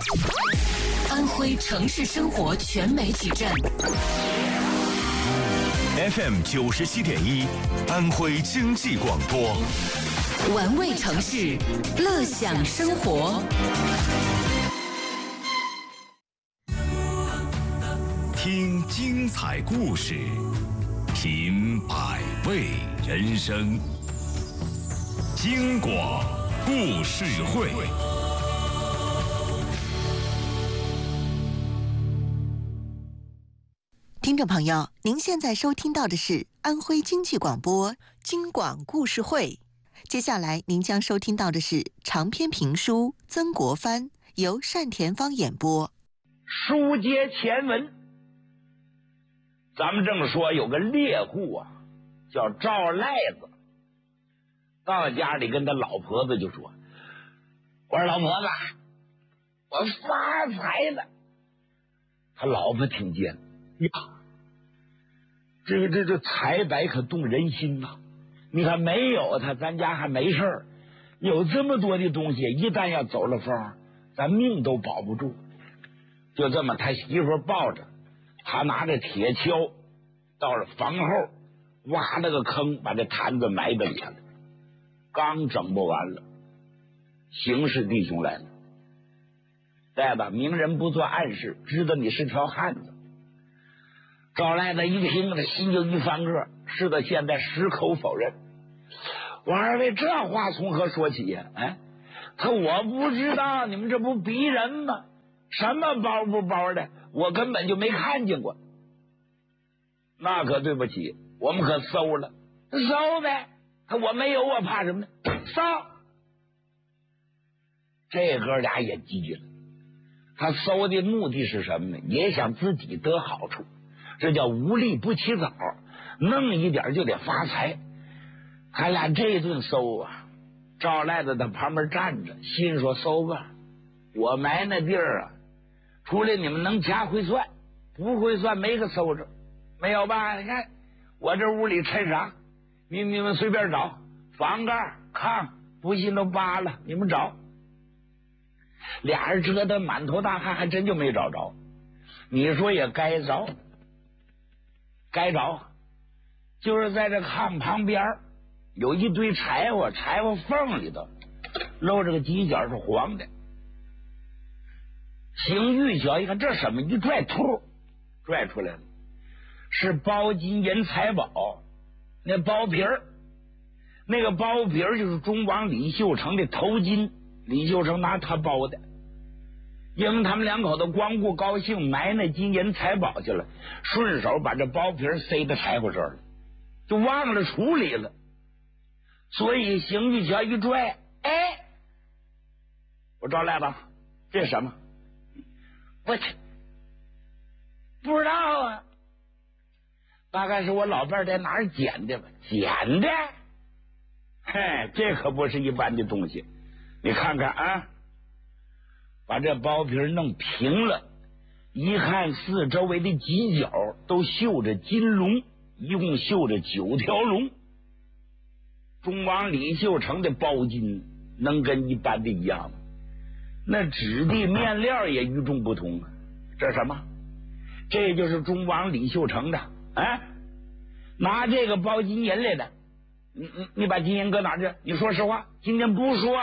安徽城市生活全媒体站 FM 97.1，安徽经济广播， 玩味城市，乐享生活。 听精彩故事，品百味人生。京广故事会。 听众朋友，您现在收听到的是安徽经济广播京广故事会。接下来您将收听到的是长篇评书《曾国藩》，由单田芳演播。 书接前文，咱们正说有个猎户啊，叫赵赖子，到家里跟他老婆子就说：“我说老婆子，我发财了。”他老婆听见呀，这财百可动人心呐！你看没有他，咱家还没事儿；有这么多的东西，一旦要走了风，咱命都保不住。就这么，他媳妇抱着他，拿着铁锹到了房后，挖了个坑，把这坛子埋在里头。刚整不完了，邢氏弟兄来了。赖子，明人不做暗事，知道你是条汉子。赵赖子一听，这心就一翻个，是的，现在矢口否认。我二位这话从何说起呀？哎，我不知道，你们这不逼人吗？什么包不包的，我根本就没看见过。那可对不起，我们可搜了，搜呗。我没有，我怕什么呢？搜。这哥俩也急了，他搜的目的是什么呢？也想自己得好处。这叫无利不起早，弄一点就得发财。他俩这一顿搜啊，赵赖子在旁边站着，心说搜吧，我埋那地儿啊，除了你们能掐会算，不会算没个搜着，没有吧？你看我这屋里趁啥？你们随便找，房盖、炕，不信都扒了，你们找。俩人折腾满头大汗，还真就没找着。你说也该着。该着，就是在这炕旁边有一堆柴火，柴火缝里头露着个犄角是黄的。邢玉晓一看这什么，一拽，突拽出来了，是包金银财宝那包皮儿。那个包皮儿就是忠王李秀成的头巾，李秀成拿他包的。因为他们两口子光顾高兴埋那金银财宝去了，顺手把这包皮塞到柴火这儿了，就忘了处理了。所以邢玉桥一拽，哎，我赵赖子，这是什么？我不知道啊，大概是我老伴在哪儿捡的吧？捡的？嘿，这可不是一般的东西，你看看啊。把这包皮弄平了，一看四周围的犄角都绣着金龙，一共绣着9条龙。忠王李秀成的包金能跟一般的一样吗？那质地面料也与众不同啊！这什么？这就是忠王李秀成的啊！拿这个包金银来的，你把金银搁哪去？你说实话，今天不说，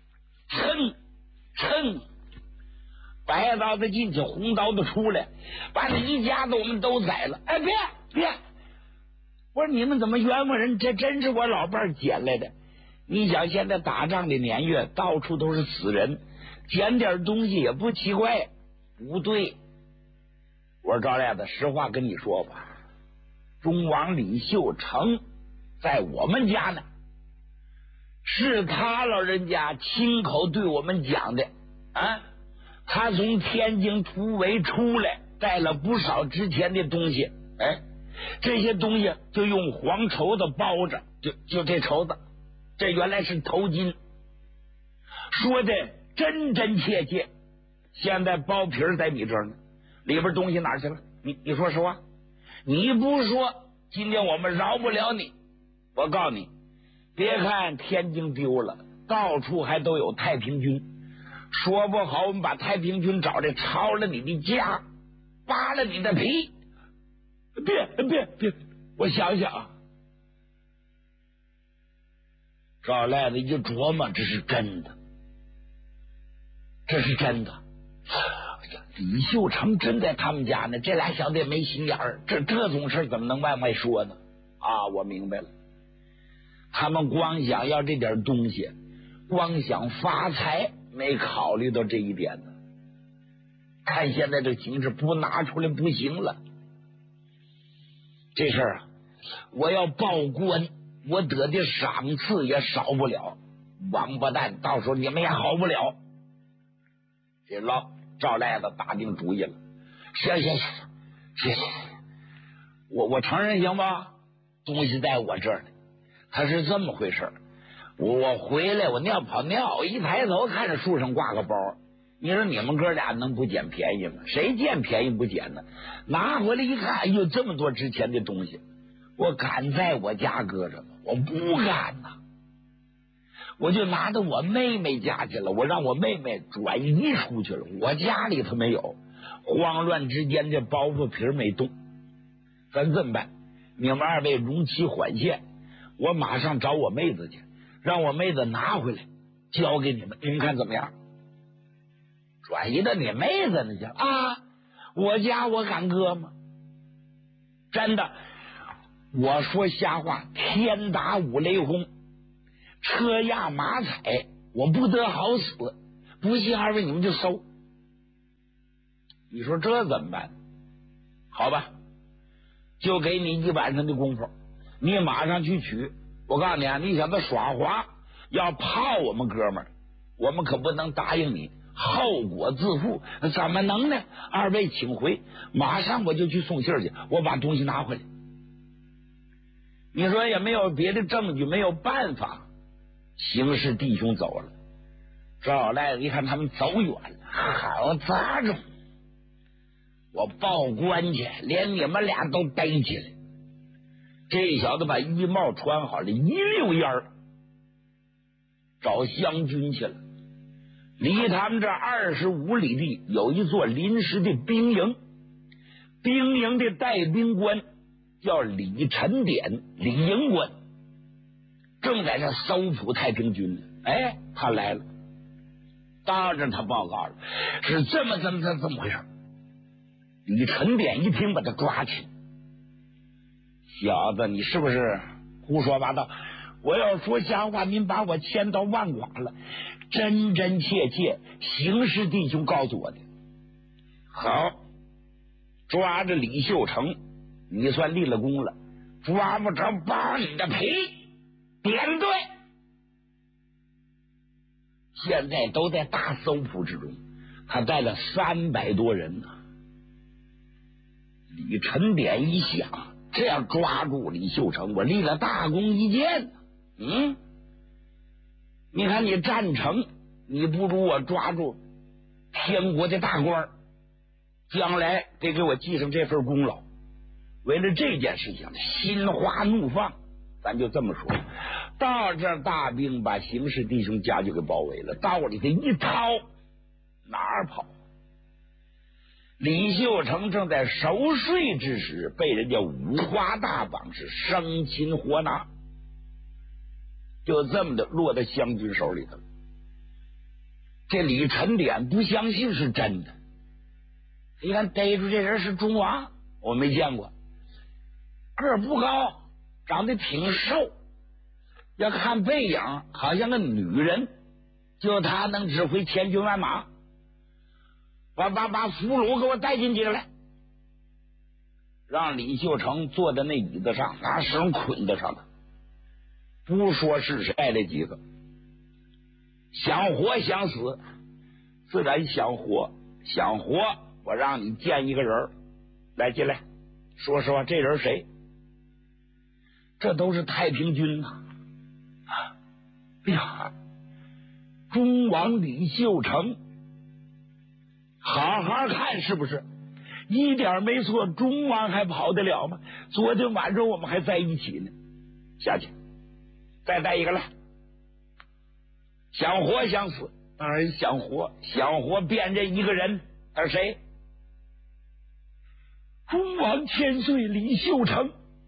称。白刀子进去，红刀子出来，把这一家子我们都宰了。哎，别！我说你们怎么冤枉人？这真是我老伴捡来的。你想现在打仗的年月，到处都是死人，捡点东西也不奇怪。不对，我说赵赖子，实话跟你说吧，忠王李秀成在我们家呢，是他老人家亲口对我们讲的啊。他从天津突围出来，带了不少值钱的东西，哎，这些东西就用黄绸子包着，就这绸子，这原来是头巾，说的真真切切。现在包皮在你这儿呢，里边东西哪去了？你说实话，你不说，今天我们饶不了你。我告诉你，别看天津丢了，到处还都有太平军。 说不好，我们把太平军找来，抄了你的家，扒了你的皮。别，我想想。赵赖子一琢磨，这是真的。李秀成真在他们家呢，这俩小子也没心眼儿，这种事怎么能往外说呢？啊，我明白了，他们光想要这点东西，光想发财，没考虑到这一点呢。看现在这形势，不拿出来不行了。这事儿啊，我要报官，我得的赏赐也少不了。王八蛋，到时候你们也好不了。这老赵赖子打定主意了，行，我承认行吗？东西在我这儿呢。他是这么回事，我回来我尿泡尿，一抬头看着树上挂个包，你说你们哥俩能不捡便宜吗？谁捡便宜不捡呢？拿回来一看，哎呦，这么多值钱的东西，我敢在我家搁着吗？我不敢呐。我就拿到我妹妹家去了，我让我妹妹转移出去了，我家里头没有。慌乱之间，这包袱皮没动。咱这么办，你们二位容其缓线，我马上找我妹子去，让我妹子拿回来交给你们，你们看怎么样？转移到你妹子那去啊？我家我敢搁吗？真的，我说瞎话，天打五雷轰，车压马踩，我不得好死。不信二位你们就搜。你说这怎么办？好吧，就给你一晚上的功夫，你马上去取。我告诉你啊，你想他耍滑要泡我们哥们儿，我们可不能答应你，后果自负。怎么能呢？二位请回，马上我就去送信去，我把东西拿回来。你说也没有别的证据，没有办法，邢氏弟兄走了。赵赖子一看他们走远了，好杂种，我报官去，连你们俩都逮起来。这小子把衣帽穿好了，一溜烟儿找湘军去了。离他们这25里地有一座临时的兵营，兵营的带兵官叫李晨典，李营官正在这搜捕太平军呢。哎，他来了，当着他报告了，是这么回事。李晨典一听，把他抓起。小子，你是不是胡说八道？我要说瞎话，您把我千刀万剐了。真真切切，邢氏弟兄告诉我的。好，抓着李秀成，你算立了功了。抓不着，扒你的皮，点对。现在都在大搜捕之中，他带了300多人呢。李晨典一想，这样抓住李秀成，我立了大功一件。你看你战成，你不如我抓住天国的大官，将来得给我记上这份功劳。为了这件事情，心花怒放，咱就这么说。到这大兵把邢氏弟兄家就给包围了，道里头一掏，哪儿跑？李秀成正在熟睡之时，被人家五花大绑，是生擒活拿，就这么的落在湘军手里头了。这李晨典不相信是真的，你看逮住这人是忠王，我没见过，个儿不高，长得挺瘦，要看背影好像个女人，就他能指挥千军万马。把俘虏给我带进去来，让李秀成坐在那椅子上，拿绳捆在上头，不说是谁，带来几个，想活想死，自然想活。想活，我让你见一个人来，进来，说实话，这人谁？这都是太平军呐！哎呀，忠王李秀成。好好看，是不是一点没错？忠王还跑得了吗？昨天晚上我们还在一起呢。下去，再带一个来。想活想死， 当然想活变这一个人，他是谁？忠王千岁李秀成，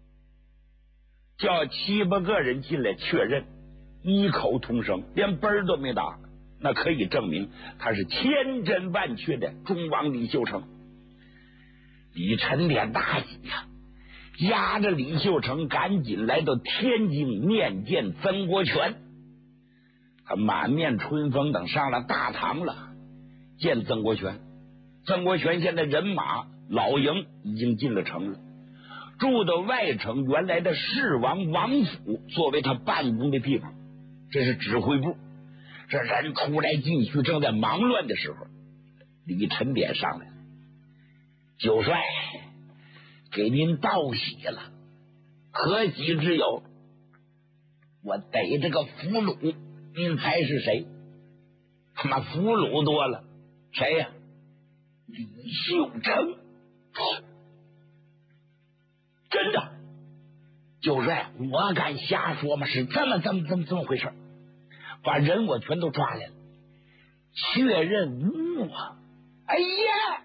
叫7、8个人进来确认，异口同声，连本儿都没打，那可以证明他是千真万确的忠王李秀成。李沉典大喜呀，押着李秀成赶紧来到天津面见曾国荃。他满面春风，等上了大堂了，见曾国荃。曾国荃现在人马老营已经进了城了，住到外城原来的世王王府作为他办公的地方，这是指挥部。这人出来进去，正在忙乱的时候，李沉典上来了。九帅，给您道喜了，何喜之有？我逮这个俘虏，您猜是谁？他妈俘虏多了，谁呀？李秀成。真的，九帅，我敢瞎说吗？是这么回事，把人我全都抓来了，确认无误。哎呀，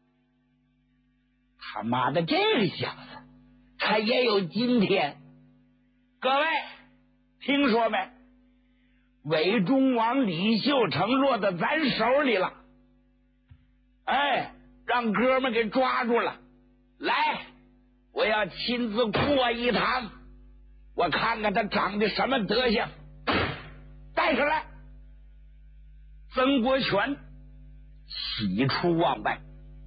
他妈的，这个小子他也有今天。各位听说没？伪忠王李秀成落到咱手里了，哎，让哥们给抓住了。来，我要亲自过一堂，我看看他长得什么德行。带上来。曾国荃喜出望外，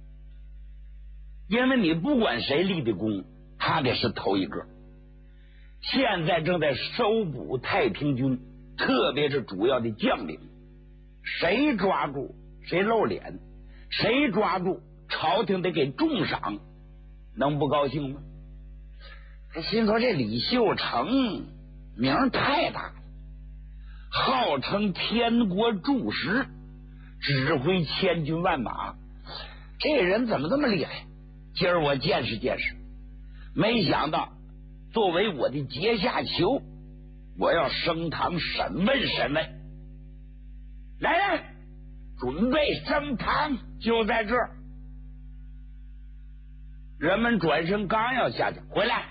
因为你不管谁立的功，他得是头一个。现在正在收捕太平军，特别是主要的将领，谁抓住谁露脸，谁抓住朝廷得给重赏，能不高兴吗？他心说这李秀成名太大了，号称天国柱石，指挥千军万马，这人怎么这么厉害？今儿我见识见识。没想到作为我的阶下囚，我要升堂审问审问。来人，准备升堂，就在这儿。人们转身刚要下去，回来。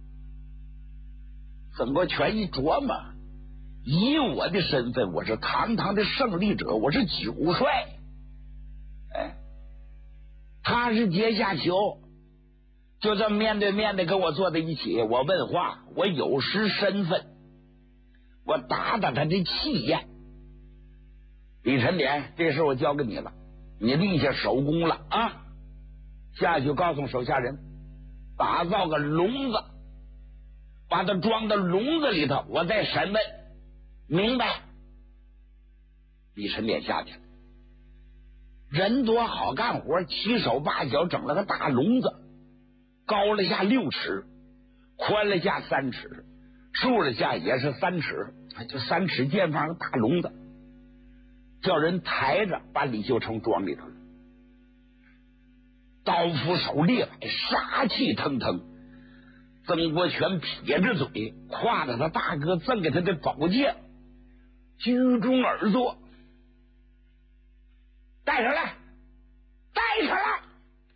曾国荃一琢磨，以我的身份，我是堂堂的胜利者，我是九帅，哎，他是阶下囚，就这么面对面的跟我坐在一起，我问话，我有失身份，我打打他的气焰。李沉典，这事我交给你了，你立下首功了啊！下去告诉手下人，打造个笼子，把它装到笼子里头，我再审问，明白？李沉典下去了，人多好干活，七手八脚整了个大笼子，高了下6尺，宽了下3尺，竖了下也是3尺，就3尺见方个大笼子，叫人抬着把李秀成装里头了。刀斧手猎摆，杀气腾腾。曾国荃撇着嘴，挎着他大哥赠给他的宝剑，居中而坐。带上来，带上来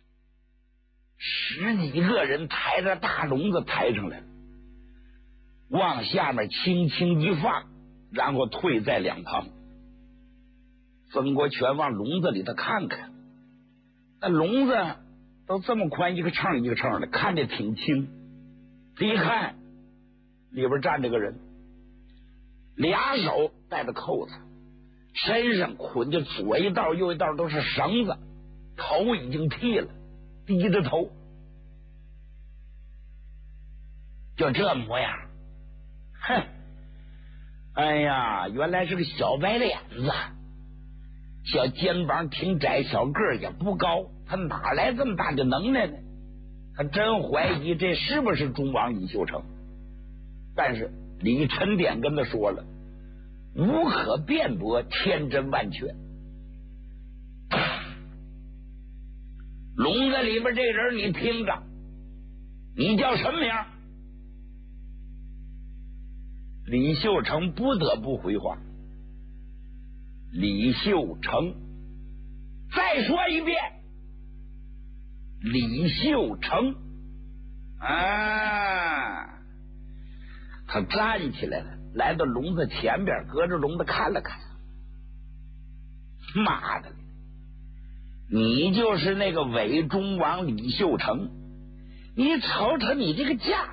！10几个人抬着大笼子抬上来了，往下面轻轻一放，然后退在两旁。曾国荃往笼子里头看看，那笼子都这么宽，一个秤一个秤的，看着挺轻。一看里边站着个人，俩手戴着扣子，身上捆着左一道右一道都是绳子，头已经剃了，低着头，就这模样。哼，哎呀，原来是个小白脸子，小肩膀挺窄，小个儿也不高，他哪来这么大的能耐呢？他真怀疑这是不是忠王李秀成。但是李沉典跟他说了，无可辩驳，千真万确。笼子里边这人你听着，你叫什么名？李秀成不得不回话， 李秀成。再说一遍，李秀成啊！他站起来了，来到笼子前边，隔着笼子看了看。妈的，你就是那个伪忠王李秀成！你瞅瞅你这个架，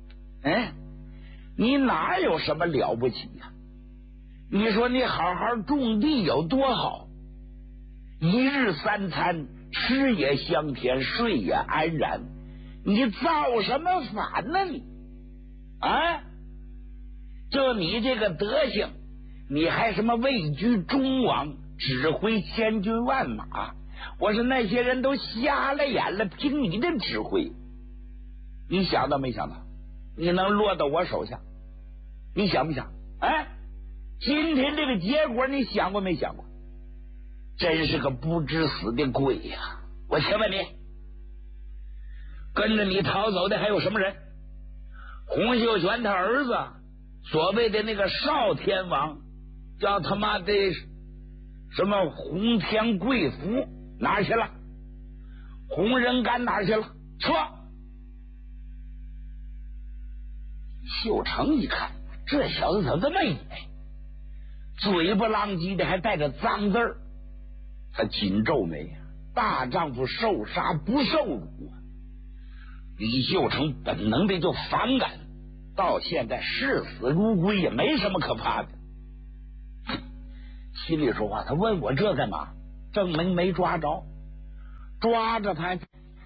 你哪有什么了不起呀？你说你好好种地有多好，一日三餐，吃也香甜，睡也安然，你造什么反呢你？啊，就你这个德行，你还什么位居中王，指挥千军万马？我说那些人都瞎了眼了，凭你的指挥，你想到没想到你能落到我手下？你想不想？今天这个结果你想过没想过？真是个不知死的鬼呀！我请问你，跟着你逃走的还有什么人？洪秀全他儿子，所谓的那个少天王，叫他妈的什么洪天贵福哪去了？洪仁干哪去了？说秀成一看，这小子怎么这么野，嘴巴浪叽的还带着脏字儿，他紧皱眉，大丈夫受杀不受辱啊！李秀成本能的就反感，到现在视死如归也没什么可怕的。心里说话，他问我这干嘛？证明没抓着，抓着他，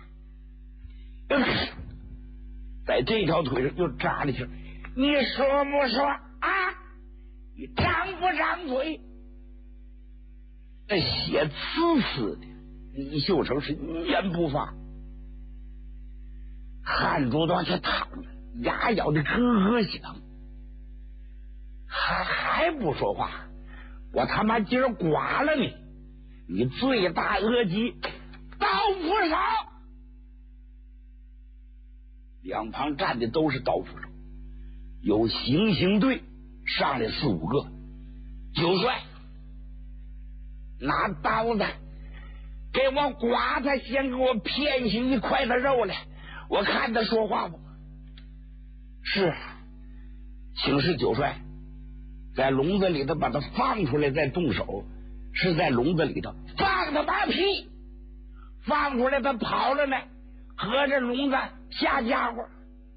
在这条腿上又扎了一下。你说不说啊？你张不张嘴？这血呲呲的，李秀成是一言不发，汗珠都往下淌着，牙咬的咯咯响，还不说话。我他妈今儿剐了你！你罪大恶极，刀斧手！两旁站的都是刀斧手，有行刑队上来4、5个。九帅拿刀子给我剐他，先给我片下一块的肉来，我看他说话不？是，请示九帅，在笼子里头把他放出来再动手，是在笼子里头放他妈屁，放出来他跑了呢，合着笼子下家伙。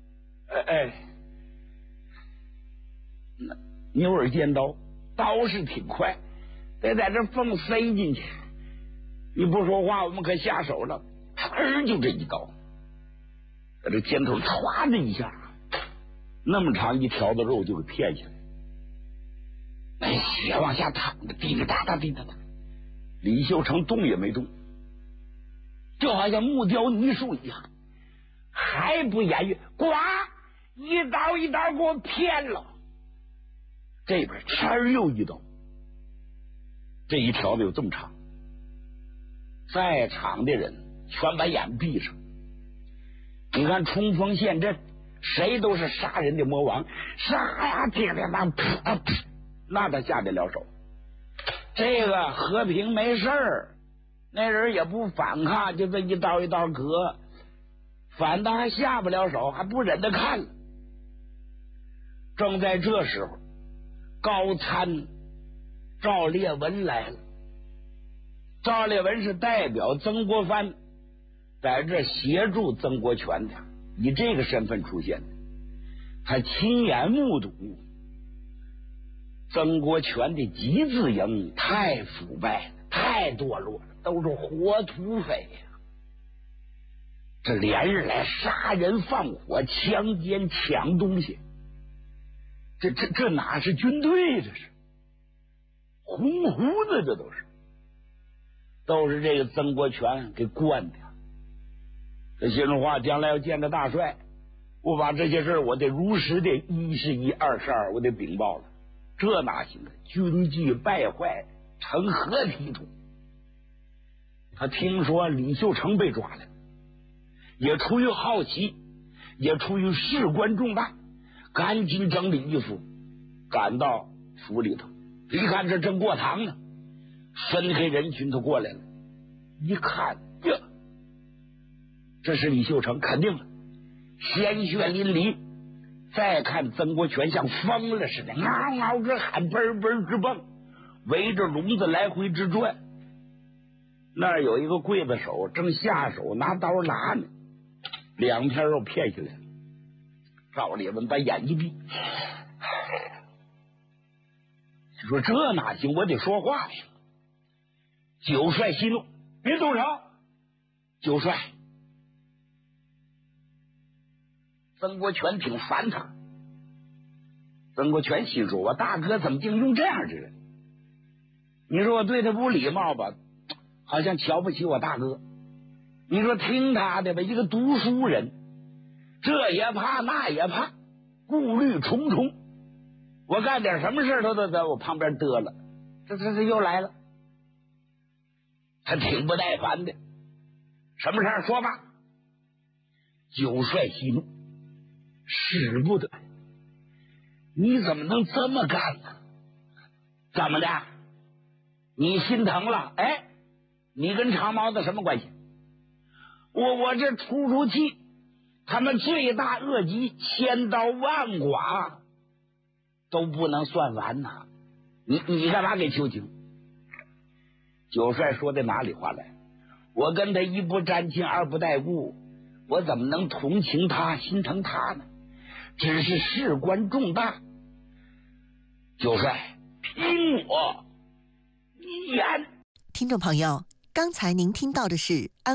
那牛耳尖刀，刀是挺快，得在这缝塞进去，你不说话我们可下手了。就这一刀，在这肩头歘的一下，那么长一条的肉就给片下来，那血往下淌着，滴滴答答滴答答。李秀成动也没动，就好像木雕泥塑一样，还不言语，呱，一刀一刀给我片了。这边又一刀，这一条的有这么长，在场的人全把眼闭上。你看冲锋陷阵，谁都是杀人的魔王，杀呀，叮叮当，那他下得了手。这个和平没事儿，那人也不反抗，就这一刀一刀割，反倒还下不了手，还不忍得看了。正在这时候，高参赵烈文来了。赵烈文是代表曾国藩在这协助曾国荃的，以这个身份出现的。他亲眼目睹曾国荃的集字营太腐败了，太堕落了，都是活土匪呀！这连日来杀人放火、强奸、抢东西，这哪是军队？这是红胡子，这都是这个曾国荃给惯的。这心里话，将来要见着大帅，我把这些事我得如实的1是1，2是2，我得禀报了。这哪行啊？军纪败坏，成何体统？他听说李秀成被抓了，也出于好奇，也出于事关重大，赶紧整理衣服，赶到府里头。一看这正过堂呢， 分开人群都过来了，一看呀，这是李秀成，肯定了，鲜血淋漓。再看曾国荃像疯了似的，嗷嗷直喊，嘣嘣直蹦，围着笼子来回直转。那儿有一个刽子手正下手拿刀拿呢，两片肉片下来了。赵烈文把眼一闭，说这哪行，我得说话呀。九帅息怒，别动手。九帅，曾国荃挺烦他。曾国荃心说，我大哥怎么竟用这样的人？你说我对他不礼貌吧，好像瞧不起我大哥。你说听他的吧，一个读书人，这也怕那也怕，顾虑重重。我干点什么事都在我旁边得了，这又来了。他挺不耐烦的，什么事儿说吧。九帅息怒，使不得，你怎么能这么干呢？怎么的？你心疼了？哎，你跟长毛子什么关系？我这出气，他们罪大恶极，千刀万剐都不能算完呐！你干嘛给求情？九帅说的哪里话来？我跟他一不沾亲二不带故，我怎么能同情他心疼他呢？只是事关重大，九帅听我一言。 听众朋友，刚才您听到的是